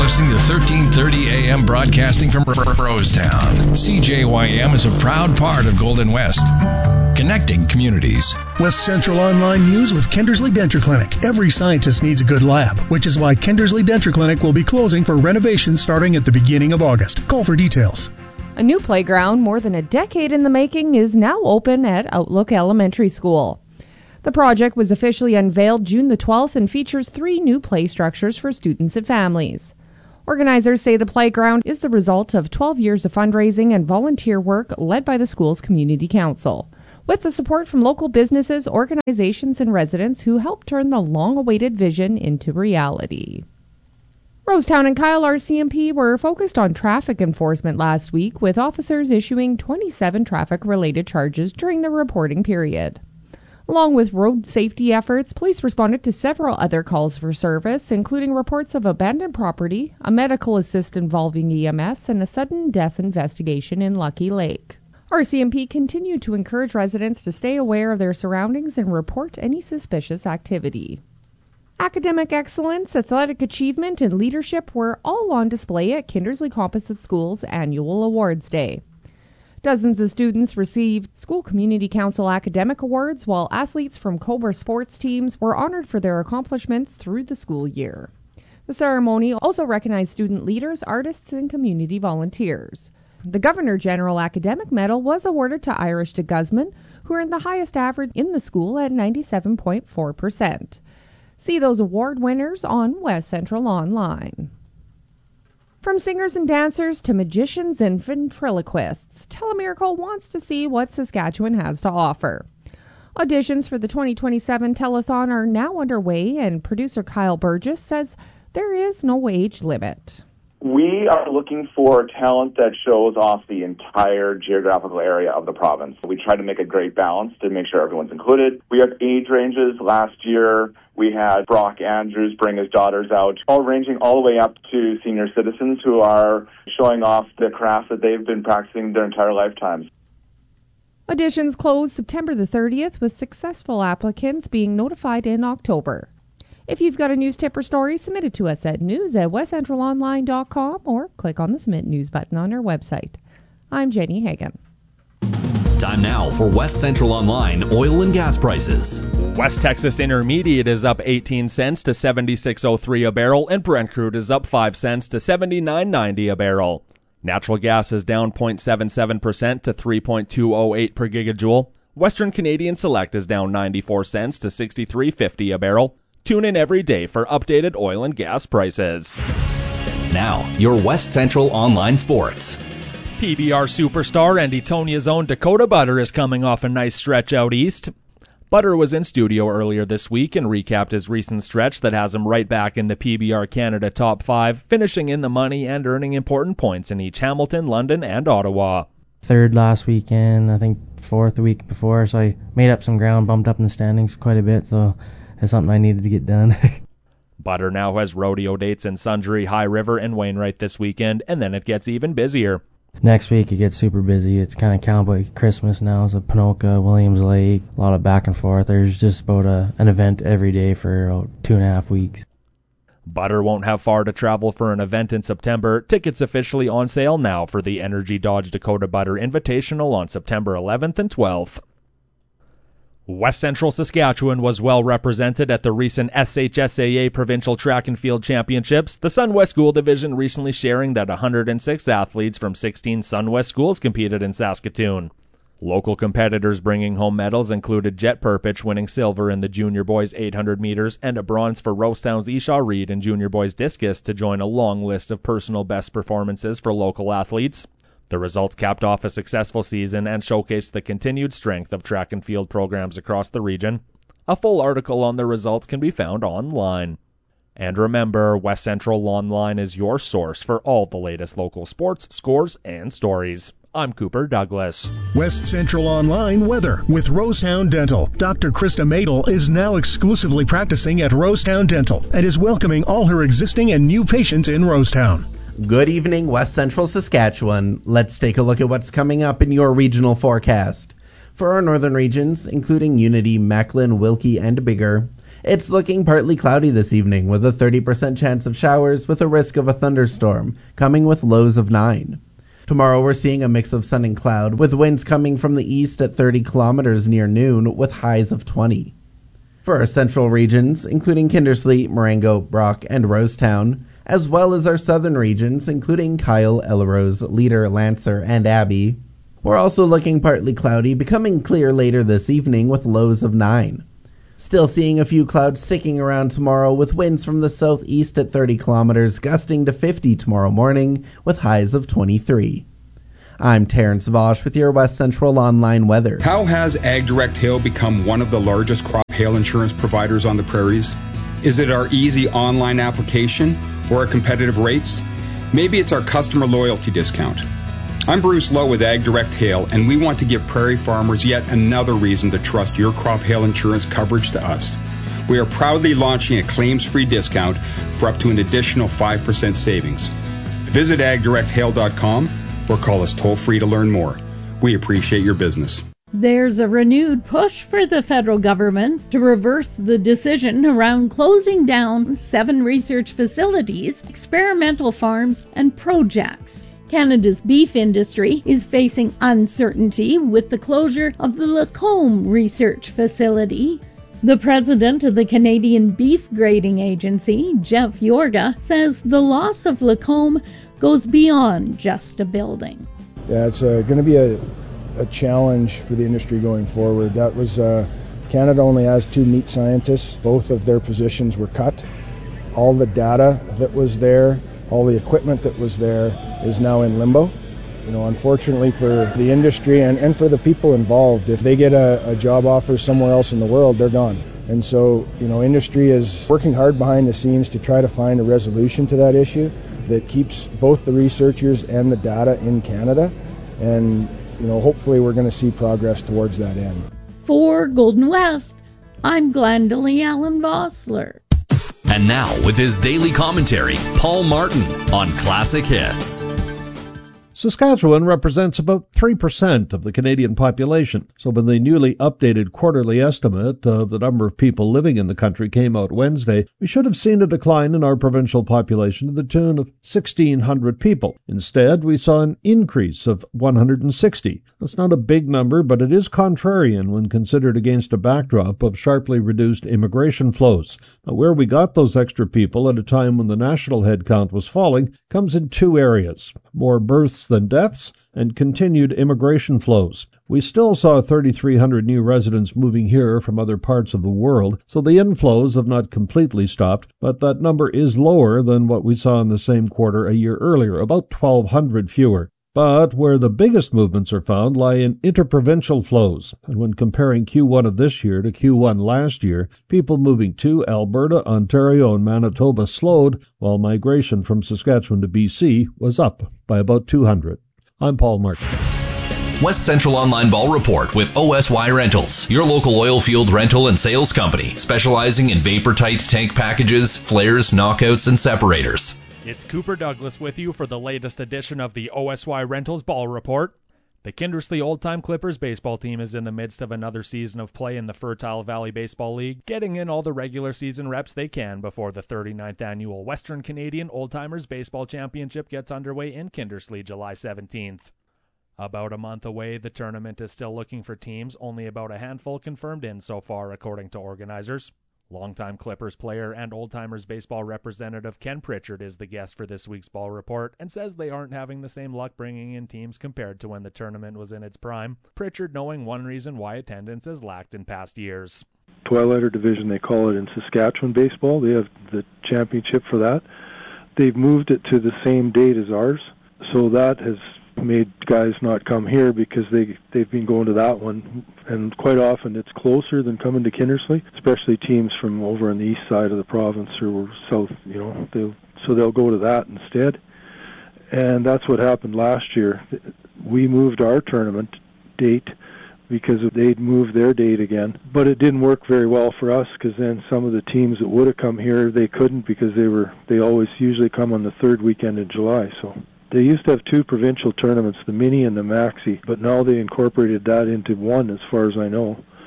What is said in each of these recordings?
listening to 1330 AM broadcasting from Rosetown. CJYM is a proud part of Golden West, connecting communities. West Central Online News with Kendersley Denture Clinic. Every scientist needs a good lab, which is why Kendersley Denture Clinic will be closing for renovation starting at the beginning of August. Call for details. A new playground, more than a decade in the making, is now open at Outlook Elementary School. The project was officially unveiled June the 12th and features 3 new play structures for students and families. Organizers say the playground is the result of 12 years of fundraising and volunteer work led by the school's community council, with the support from local businesses, organizations, and residents who helped turn the long-awaited vision into reality. Rosetown and Kyle RCMP were focused on traffic enforcement last week, with officers issuing 27 traffic-related charges during the reporting period. Along with road safety efforts, police responded to several other calls for service, including reports of abandoned property, a medical assist involving EMS, and a sudden death investigation in Lucky Lake. RCMP continued to encourage residents to stay aware of their surroundings and report any suspicious activity. Academic excellence, athletic achievement, and leadership were all on display at Kindersley Composite School's annual Awards Day. Dozens of students received School Community Council academic awards, while athletes from Cobra sports teams were honored for their accomplishments through the school year. The ceremony also recognized student leaders, artists, and community volunteers. The Governor General Academic Medal was awarded to Irish de Guzman, who earned the highest average in the school at 97.4%. See those award winners on West Central Online. From singers and dancers to magicians and ventriloquists, Telemiracle wants to see what Saskatchewan has to offer. Auditions for the 2027 Telethon are now underway, and producer Kyle Burgess says there is no age limit. We are looking for talent that shows off the entire geographical area of the province. We try to make a great balance to make sure everyone's included. We have age ranges. Last year, we had Brock Andrews bring his daughters out, all ranging all the way up to senior citizens who are showing off the craft that they've been practicing their entire lifetimes. Auditions close September the 30th, with successful applicants being notified in October. If you've got a news tip or story, submit it to us at news@westcentralonline.com or click on the Submit News button on our website. I'm Jenny Hagan. Time now for West Central Online oil and gas prices. West Texas Intermediate is up 18 cents to 76.03 a barrel, and Brent crude is up 5 cents to 79.90 a barrel. Natural gas is down 0.77% to 3.208 per gigajoule. Western Canadian Select is down 94 cents to 63.50 a barrel. Tune in every day for updated oil and gas prices. Now, your West Central Online Sports. PBR superstar and Etonia's own Dakota Butter is coming off a nice stretch out east. Butter was in studio earlier this week and recapped his recent stretch that has him right back in the PBR Canada top 5, finishing in the money and earning important points in each Hamilton, London, and Ottawa. Third last weekend, I think fourth the week before, so I made up some ground, bumped up in the standings quite a bit, so it's something I needed to get done. Butter now has rodeo dates in Sundre, High River, and Wainwright this weekend, and then it gets even busier. Next week it gets super busy. It's kind of cowboy Christmas now, so Ponoka, Williams Lake, a lot of back and forth. There's just about an event every day for about 2.5 weeks. Butter won't have far to travel for an event in September. Tickets officially on sale now for the Energy Dodge Dakota Butter Invitational on September 11th and 12th. West Central Saskatchewan was well represented at the recent SHSAA Provincial Track and Field Championships, the Sunwest School Division recently sharing that 106 athletes from 16 Sunwest schools competed in Saskatoon. Local competitors bringing home medals included Jet Perpich winning silver in the junior boys 800 meters and a bronze for Rosetown's Eshaw Reed in junior boys discus to join a long list of personal best performances for local athletes. The results capped off a successful season and showcased the continued strength of track and field programs across the region. A full article on the results can be found online. And remember, West Central Online is your source for all the latest local sports, scores, and stories. I'm Cooper Douglas. West Central Online weather with Rosetown Dental. Dr. Krista Madel is now exclusively practicing at Rosetown Dental and is welcoming all her existing and new patients in Rosetown. Good evening, West Central Saskatchewan. Let's take a look at what's coming up in your regional forecast. For our northern regions, including Unity, Mechlin, Wilkie, and Biggar, It's looking partly cloudy this evening with a 30% chance of showers with a risk of a thunderstorm, coming with lows of 9. Tomorrow we're seeing a mix of sun and cloud, with winds coming from the east at 30 kilometers near noon with highs of 20. For our central regions, including Kindersley, Marengo, Brock, and Rosetown, as well as our southern regions, including Kyle, Elrose, Leader, Lancer, and Abbey, we're also looking partly cloudy, becoming clear later this evening with lows of 9. Still seeing a few clouds sticking around tomorrow with winds from the southeast at 30 kilometers, gusting to 50 tomorrow morning with highs of 23. I'm Terrence Vosch with your West Central Online weather. How has AgDirect Hail become one of the largest crop hail insurance providers on the prairies? Is it our easy online application or our competitive rates? Maybe it's our customer loyalty discount. I'm Bruce Lowe with AgDirect Hail, and we want to give prairie farmers yet another reason to trust your crop hail insurance coverage to us. We are proudly launching a claims-free discount for up to an additional 5% savings. Visit agdirecthail.com or call us toll-free to learn more. We appreciate your business. There's a renewed push for the federal government to reverse the decision around closing down 7 research facilities, experimental farms, and projects. Canada's beef industry is facing uncertainty with the closure of the Lacombe Research Facility. The president of the Canadian Beef Grading Agency, Jeff Yorga, says the loss of Lacombe goes beyond just a building. Yeah, it's going to be a challenge for the industry going forward. That was Canada only has 2 meat scientists. Both of their positions were cut. All the data that was there, all the equipment that was there is now in limbo. Unfortunately for the industry and for the people involved, if they get a job offer somewhere else in the world, they're gone. And so, industry is working hard behind the scenes to try to find a resolution to that issue that keeps both the researchers and the data in Canada. And, hopefully we're going to see progress towards that end. For Golden West, I'm Glendalee Allen Vossler. And now, with his daily commentary, Paul Martin on Classic Hits. Saskatchewan represents about 3% of the Canadian population, so when the newly updated quarterly estimate of the number of people living in the country came out Wednesday, we should have seen a decline in our provincial population to the tune of 1,600 people. Instead, we saw an increase of 160. That's not a big number, but it is contrarian when considered against a backdrop of sharply reduced immigration flows. Now, where we got those extra people at a time when the national headcount was falling comes in 2 areas: more births than deaths, and continued immigration flows. We still saw 3,300 new residents moving here from other parts of the world, so the inflows have not completely stopped, but that number is lower than what we saw in the same quarter a year earlier, about 1,200 fewer. But where the biggest movements are found lie in interprovincial flows, and when comparing Q1 of this year to Q1 last year, people moving to Alberta, Ontario, and Manitoba slowed, while migration from Saskatchewan to BC was up by about 200. I'm Paul Martin. West Central Online Ball Report with OSY Rentals, your local oil field rental and sales company, specializing in vapor-tight tank packages, flares, knockouts, and separators. It's Cooper Douglas with you for the latest edition of the OSY Rentals Ball Report. The Kindersley Old Time Clippers baseball team is in the midst of another season of play in the Fertile Valley Baseball League, getting in all the regular season reps they can before the 39th annual Western Canadian Old Timers Baseball Championship gets underway in Kindersley July 17th. About a month away, the tournament is still looking for teams, only about a handful confirmed in so far, according to organizers. Longtime Clippers player and Old Timers baseball representative Ken Pritchard is the guest for this week's Ball Report and says they aren't having the same luck bringing in teams compared to when the tournament was in its prime. Pritchard knowing one reason why attendance has lacked in past years. Twilighter division, they call it in Saskatchewan baseball. They have the championship for that. They've moved it to the same date as ours, so that has made guys not come here because they've been going to that one, and quite often it's closer than coming to Kindersley, especially teams from over on the east side of the province or south, they'll go to that instead. And that's what happened last year. We moved our tournament date because they'd moved their date again, but it didn't work very well for us because then some of the teams that would have come here, they couldn't because they always usually come on the 3rd weekend in July. So they used to have 2 provincial tournaments, the mini and the maxi, but now they incorporated that into one as far as I know.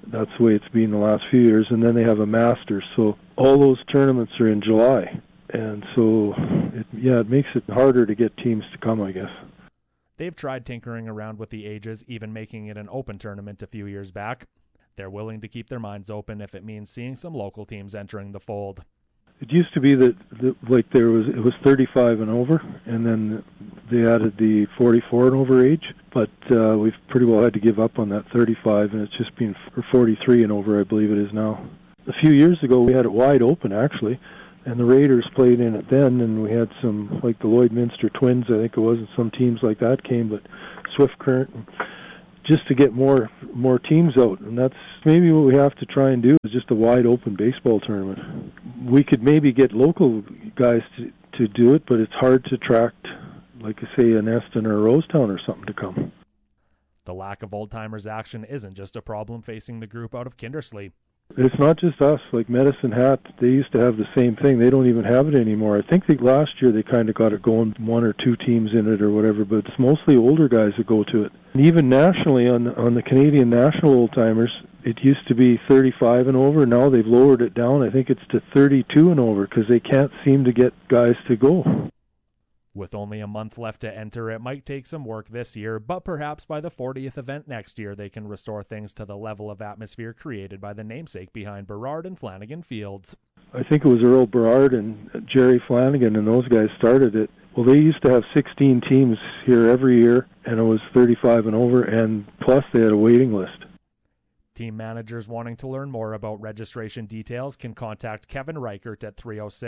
That's the way it's been the last few years. And then they have a Masters. So all those tournaments are in July. And so, it makes it harder to get teams to come, I guess. They've tried tinkering around with the ages, even making it an open tournament a few years back. They're willing to keep their minds open if it means seeing some local teams entering the fold. It used to be that it was 35 and over, and then they added the 44 and over age. But we've pretty well had to give up on that 35, and it's just been 43 and over, I believe it is now. A few years ago, we had it wide open actually, and the Raiders played in it then, and we had some like the Lloydminster Twins, I think it was, and some teams like that came, but Swift Current, just to get more teams out, and that's maybe what we have to try and do is just a wide open baseball tournament. We could maybe get local guys to do it, but it's hard to attract, like I say, an Eston or a Rosetown or something to come. The lack of old-timers action isn't just a problem facing the group out of Kindersley. It's not just us. Like Medicine Hat, they used to have the same thing. They don't even have it anymore. I think last year they kind of got it going, 1 or 2 teams in it or whatever, but it's mostly older guys that go to it. And even nationally, on the Canadian National Old-Timers, it used to be 35 and over. Now they've lowered it down. I think it's to 32 and over because they can't seem to get guys to go. With only a month left to enter, it might take some work this year, but perhaps by the 40th event next year they can restore things to the level of atmosphere created by the namesake behind Burrard and Flanagan Fields. I think it was Earl Burrard and Jerry Flanagan, and those guys started it. Well, they used to have 16 teams here every year, and it was 35 and over, and plus they had a waiting list. Team managers wanting to learn more about registration details can contact Kevin Reichert at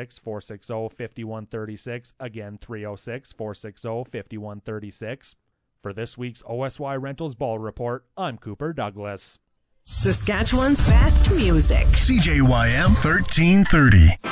306-460-5136, again 306-460-5136. For this week's OSY Rentals Ball Report, I'm Cooper Douglas. Saskatchewan's best music. CJYM 1330.